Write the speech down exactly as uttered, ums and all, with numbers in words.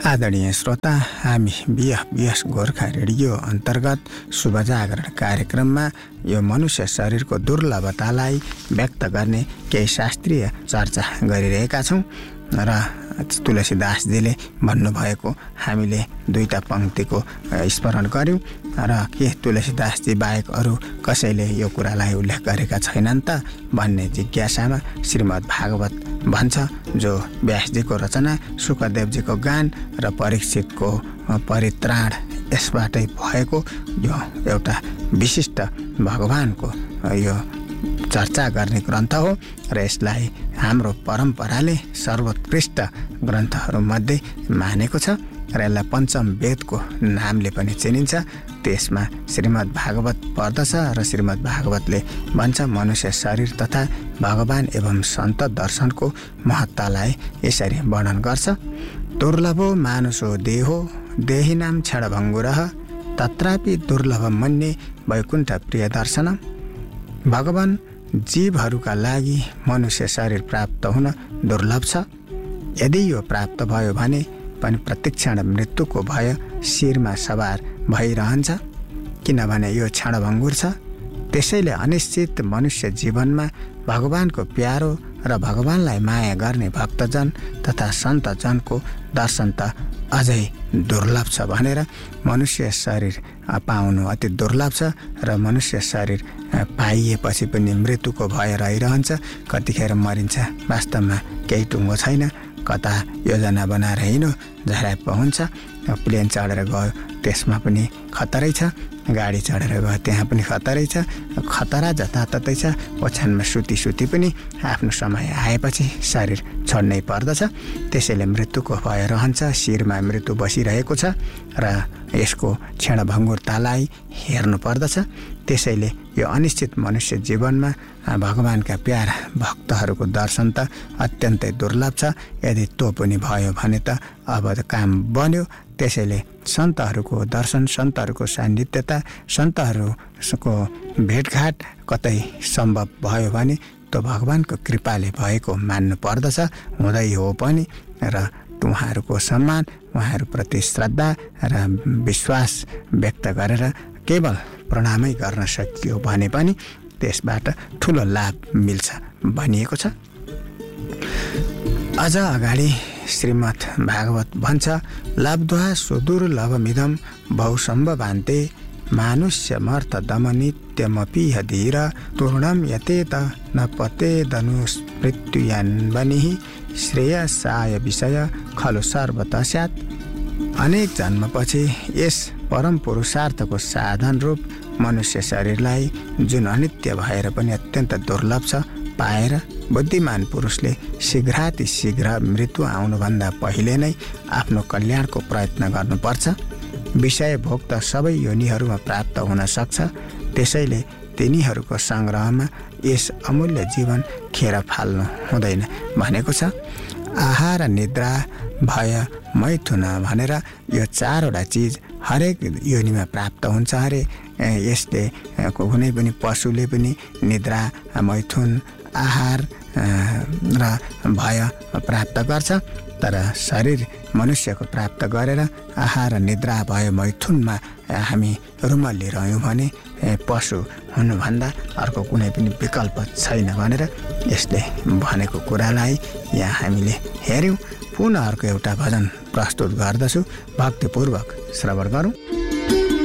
आदरणीय श्रोता, हामी बिएफबिएस गोर्खा रेडियो अन्तर्गत शुभ जागरण कार्यक्रममा यो मनुष्य शरीरको दुर्लभतालाई व्यक्त गर्ने केही शास्त्रीय चर्चा गरिरहेका छौँ र तुलसीदासजीले भन्नुभएको हामीले दुईटा पङ्क्तिको स्मरण गर्यौँ र के तुलसीदासजी बाहेक अरू कसैले यो कुरालाई उल्लेख गरेका छैनन् त भन्ने जिज्ञासामा श्रीमद् भागवत भन्छ, जो व्यासजीको रचना, शुकदेवजीको गान र परीक्षितको परित्राण यसबाटै भएको यो एउटा विशिष्ट भगवानको यो चर्चा गर्ने ग्रन्थ हो र यसलाई हाम्रो परम्पराले सर्वोत्कृष्ट ग्रन्थहरूमध्ये मानेको छ र यसलाई पञ्चम वेदको नामले पनि चिनिन्छ। त्यसमा श्रीमद् भागवत पर्दछ र श्रीमद् भागवतले भन्छ मनुष्य शरीर तथा भगवान एवं सन्त दर्शनको महत्तालाई यसरी वर्णन गर्छ। दुर्लभो मानुषो देहो देहिनाम क्षणभङ्गुरः तत्रापि दुर्लभ मन्ये वैकुण्ठ प्रिय दर्शन। भगवान जीवहरूका लागि मनुष्य शरीर प्राप्त हुन दुर्लभ छ। यदि यो प्राप्त भयो भने पनि प्रत्यक्षण मृत्युको भय शिरमा सवार भइरहन्छ, किनभने यो क्षणभङ्गुर छ। त्यसैले अनिश्चित मनुष्य जीवनमा भगवानको प्यारो र भगवानलाई माया गर्ने भक्तजन तथा सन्तजनको दर्शन त अझै दुर्लभ छ भनेर मनुष्य शरीर पाउनु अति दुर्लभ छ र मनुष्य शरीर पाइएपछि पनि मृत्युको भय रहिरहन्छ। कतिखेर मरिन्छ, वास्तवमा केही टुङ्गो छैन, कता योजना बनाएर हिँड्यो झराप हुन्छ, प्लेन चढेर गयो त्यसमा पनि खतरै छ, गाडी चढेर गयो त्यहाँ पनि खतरै छ, खतरा जताततै छ। ओछ्यानमा सुती सुती पनि आफ्नो समय आएपछि शरीर छोड्नै पर्दछ। त्यसैले मृत्युको भय रहन्छ, शिरमा मृत्यु बसिरहेको छ र यसको क्षणभङ्गुरतालाई हेर्नु पर्दछ। त्यसैले यो अनिश्चित मनुष्य जीवनमा भगवानका प्यारा भक्तहरूको दर्शन त अत्यन्तै दुर्लभ छ। यदि त्यो पनि भयो भने त अब काम बन्यो। त्यसैले सन्तहरूको दर्शन, सन्तहरूको सान्निध्यता, सन्तहरूको भेटघाट कतै सम्भव भयो भने त्यो भगवानको कृपाले भएको मान्नु पर्दछ, हुँदै हो पनि। र उहाँहरूको सम्मान, उहाँहरूप्रति श्रद्धा र विश्वास व्यक्त गरेर केवल प्रणामै गर्न सकियो भने पनि त्यसबाट ठुलो लाभ मिल्छ भनिएको छ। अझ अगाडि श्रीमद् भागवत भन्छ, लब्ध्वा सुदुर्लभमिदं बहुसम्भवान्ते मानुष्यमर्थ दमनित्यमपि धीर तूर्णं यतेत न पतेदनुस्मृत्युयान्वनिः श्रेयसाय विषय खलु सर्वतः स्यात्। अनेक जन्मपछि यस परम पुरुषार्थको साधन रूप मनुष्य शरीरलाई, जुन अनित्य भएर पनि अत्यन्त दुर्लभ छ, पाएर बुद्धिमान पुरुषले शीघ्रातिशीघ्र मृत्यु आउनुभन्दा पहिले नै आफ्नो कल्याणको प्रयत्न गर्नुपर्छ। विषय भोग त सबै योनिहरूमा प्राप्त हुन सक्छ। त्यसैले तिनीहरूको सङ्ग्रहमा यस अमूल्य जीवन खेर फाल्नु हुँदैन भनेको छ। आहार, निद्रा, भय, मैथुन भनेर यो चारवटा चिज हरेक योनिमा प्राप्त हुन्छ अरे। यसले कुनै पनि पशुले पनि निद्रा, मैथुन, आहार र भय प्राप्त गर्छ, तर शरीर मनुष्यको प्राप्त गरेर आहार, निद्रा, भय, मैथुनमा हामी रुमल्लिरह्यौँ भने पशु हुनुभन्दा अर्को कुनै पनि विकल्प छैन भनेर यसले भनेको कुरालाई यहाँ हामीले हेऱ्यौँ। पुनः अर्को एउटा भजन प्रस्तुत गर्दछु, भक्तिपूर्वक श्रवण गरौँ।